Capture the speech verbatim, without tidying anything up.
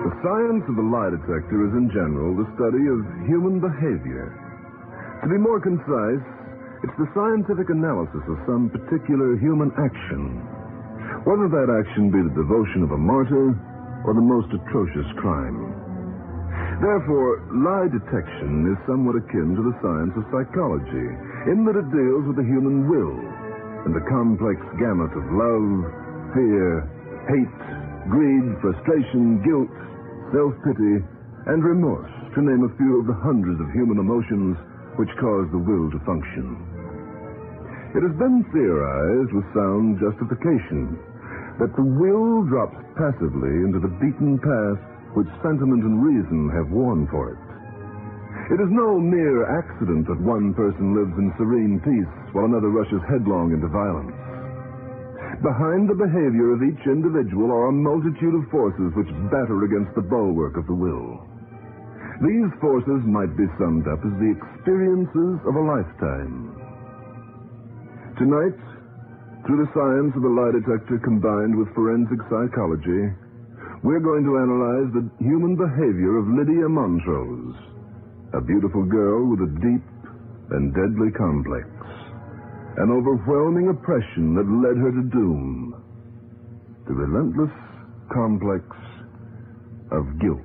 The science of the lie detector is, in general, the study of human behavior. To be more concise, it's the scientific analysis of some particular human action, whether that action be the devotion of a martyr or the most atrocious crime. Therefore, lie detection is somewhat akin to the science of psychology, in that it deals with the human will and the complex gamut of love, fear, hate, greed, frustration, guilt, self-pity, and remorse, to name a few of the hundreds of human emotions which cause the will to function. It has been theorized with sound justification that the will drops passively into the beaten path which sentiment and reason have worn for it. It is no mere accident that one person lives in serene peace while another rushes headlong into violence. Behind the behavior of each individual are a multitude of forces which batter against the bulwark of the will. These forces might be summed up as the experiences of a lifetime. Tonight, through the science of the lie detector combined with forensic psychology, we're going to analyze the human behavior of Lydia Montrose, a beautiful girl with a deep and deadly complex, an overwhelming oppression that led her to doom, the relentless complex of guilt.